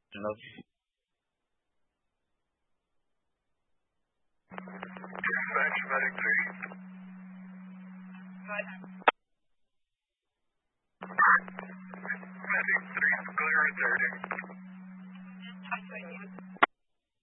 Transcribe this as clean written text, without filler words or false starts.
Enough. Dispatch, medic 3. Medic 3, clear returning.